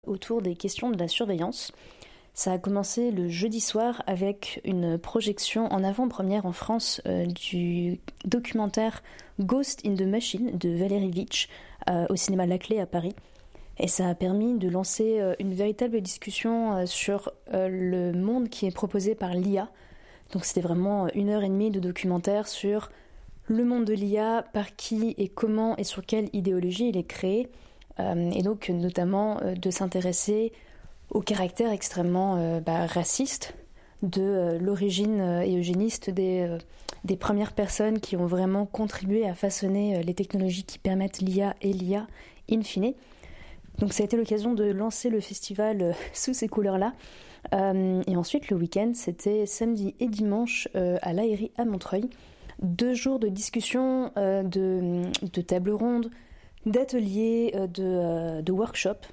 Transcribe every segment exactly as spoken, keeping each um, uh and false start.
autour des questions de la surveillance. Ça a commencé le jeudi soir avec une projection en avant-première en France euh, du documentaire Ghost in the Machine de Valérie Vitch euh, au cinéma La Clé à Paris. Et ça a permis de lancer euh, une véritable discussion euh, sur euh, le monde qui est proposé par l'I A. Donc c'était vraiment une heure et demie de documentaire sur le monde de l'I A, par qui et comment et sur quelle idéologie il est créé. Euh, et donc notamment euh, de s'intéresser au caractère extrêmement euh, bah, raciste de euh, l'origine euh, et eugéniste des, euh, des premières personnes qui ont vraiment contribué à façonner euh, les technologies qui permettent l'I A et l'I A in fine. Donc ça a été l'occasion de lancer le festival euh, sous ces couleurs-là. Euh, et ensuite le week-end, c'était samedi et dimanche euh, à l'Aérie à Montreuil. Deux jours de discussion, euh, de, de tables rondes, d'ateliers, euh, de, euh, de workshops,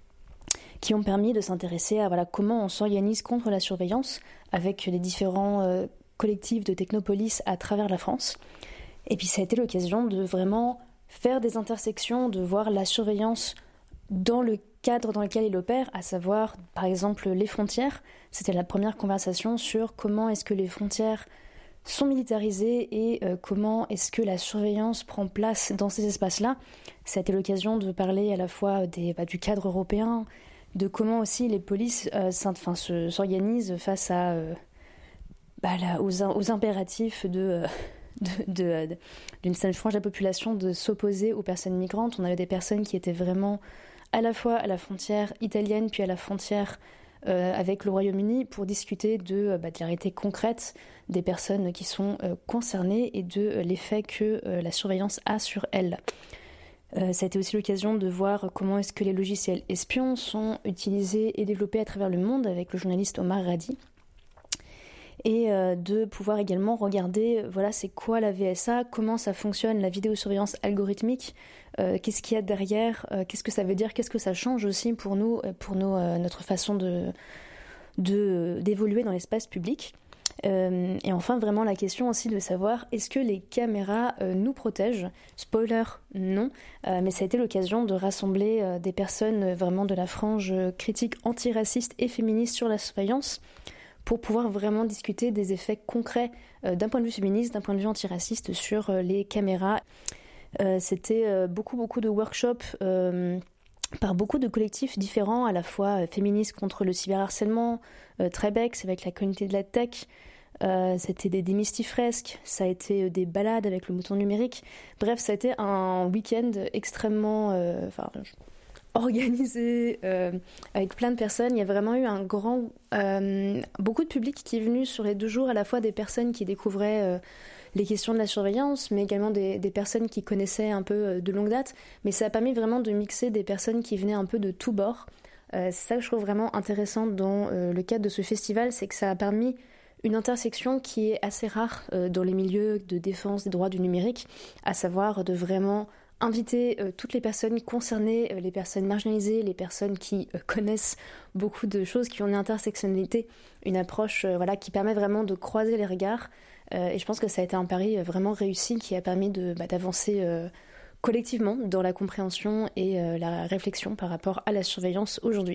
qui ont permis de s'intéresser à voilà, comment on s'organise contre la surveillance avec les différents euh, collectifs de Technopolis à travers la France. Et puis ça a été l'occasion de vraiment faire des intersections, de voir la surveillance dans le cadre dans lequel il opère, à savoir par exemple les frontières. C'était la première conversation sur comment est-ce que les frontières sont militarisées et euh, comment est-ce que la surveillance prend place dans ces espaces-là. Ça a été l'occasion de parler à la fois des, bah, du cadre européen, de comment aussi les polices euh, enfin, se, s'organisent face à, euh, bah, là, aux, aux impératifs de, euh, de, de, de, d'une certaine frange de la population de s'opposer aux personnes migrantes. On avait des personnes qui étaient vraiment à la fois à la frontière italienne puis à la frontière euh, avec le Royaume-Uni pour discuter de, bah, de la réalité concrète des personnes qui sont euh, concernées et de euh, l'effet que euh, la surveillance a sur elles. Euh, ça a été aussi l'occasion de voir comment est-ce que les logiciels espions sont utilisés et développés à travers le monde avec le journaliste Omar Radi. Et euh, de pouvoir également regarder, voilà, c'est quoi la V S A, comment ça fonctionne, la vidéosurveillance algorithmique, euh, qu'est-ce qu'il y a derrière, euh, qu'est-ce que ça veut dire, qu'est-ce que ça change aussi pour nous, pour nos, euh, notre façon de, de, d'évoluer dans l'espace public. Euh, et enfin, vraiment la question aussi de savoir est-ce que les caméras euh, nous protègent ? Spoiler, non. Euh, mais ça a été l'occasion de rassembler euh, des personnes euh, vraiment de la frange euh, critique antiraciste et féministe sur la surveillance pour pouvoir vraiment discuter des effets concrets euh, d'un point de vue féministe, d'un point de vue antiraciste sur euh, les caméras. Euh, c'était euh, beaucoup, beaucoup de workshops euh, par beaucoup de collectifs différents, à la fois euh, féministes contre le cyberharcèlement, euh, Trebex avec la communauté de la tech. Euh, c'était des démystifresques, ça a été des balades avec le mouton numérique. Bref, ça a été un week-end extrêmement euh, enfin, organisé, euh, avec plein de personnes. Il y a vraiment eu un grand, euh, beaucoup de public qui est venu sur les deux jours, à la fois des personnes qui découvraient euh, les questions de la surveillance, mais également des, des personnes qui connaissaient un peu de longue date. Mais ça a permis vraiment de mixer des personnes qui venaient un peu de tous bords. Euh, c'est ça que je trouve vraiment intéressant dans euh, le cadre de ce festival, c'est que ça a permis une intersection qui est assez rare euh, dans les milieux de défense des droits du numérique, à savoir de vraiment inviter euh, toutes les personnes concernées, euh, les personnes marginalisées, les personnes qui euh, connaissent beaucoup de choses, qui ont une intersectionnalité, une approche euh, voilà, qui permet vraiment de croiser les regards. Euh, et je pense que ça a été un pari euh, vraiment réussi qui a permis de, bah, d'avancer euh, collectivement dans la compréhension et euh, la réflexion par rapport à la surveillance aujourd'hui.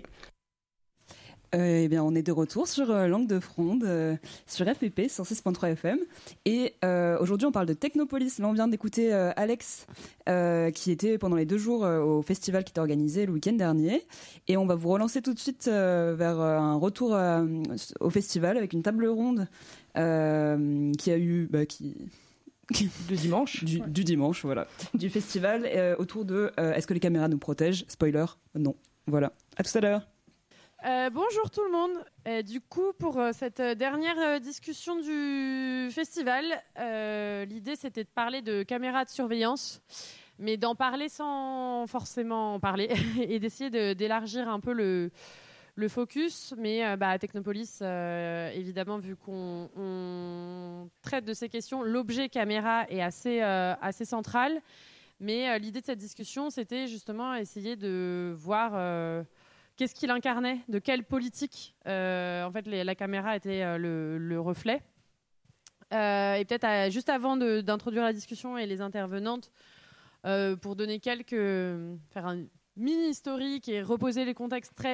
Euh, eh bien, on est de retour sur euh, Langue de Fronde, euh, sur F P P cent six point trois F M. Et euh, aujourd'hui, on parle de Technopolis. Là, on vient d'écouter euh, Alex, euh, qui était pendant les deux jours euh, au festival qui était organisé le week-end dernier. Et on va vous relancer tout de suite euh, vers euh, un retour euh, au festival avec une table ronde euh, qui a eu... Bah, qui... du dimanche du, ouais. du dimanche, voilà. Du festival euh, autour de euh, est-ce que les caméras nous protègent ? Spoiler, non. Voilà. À tout à l'heure. Euh, bonjour tout le monde. Euh, du coup, pour euh, cette dernière euh, discussion du festival, euh, l'idée c'était de parler de caméras de surveillance, mais d'en parler sans forcément en parler et d'essayer de, d'élargir un peu le, le focus. Mais euh, bah, à Technopolis, euh, évidemment, vu qu'on on traite de ces questions, l'objet caméra est assez, euh, assez central. Mais euh, l'idée de cette discussion, c'était justement essayer de voir... Euh, Qu'est-ce qu'il incarnait ? De quelle politique euh, en fait, les, la caméra était euh, le, le reflet. Euh, et peut-être à, juste avant de, d'introduire la discussion et les intervenantes, euh, pour donner quelques, faire un, mini-historique et reposer les contextes très